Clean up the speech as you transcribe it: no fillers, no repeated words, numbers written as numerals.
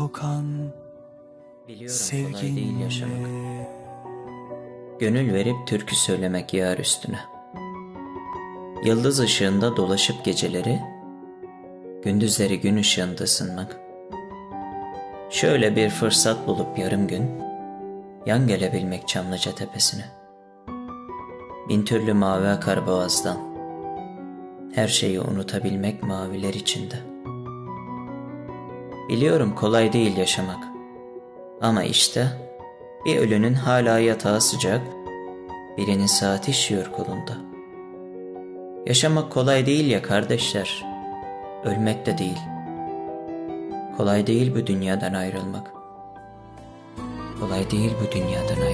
kokan Biliyorum kolay değil yaşamak. Gönül verip türkü söylemek yar üstüne. Yıldız ışığında dolaşıp geceleri, gündüzleri gün ışığında ısınmak. Şöyle bir fırsat bulup yarım gün, yan gelebilmek Çamlıca tepesine. Bin türlü mavi akar boğazdan, her şeyi unutabilmek maviler içinde. Biliyorum kolay değil yaşamak. Ama işte bir ölünün hala yatağı sıcak, birinin saati işiyor kolunda. Yaşamak kolay değil ya kardeşler, ölmek de değil. Kolay değil bu dünyadan ayrılmak. Kolay değil bu dünyadan ayrılmak.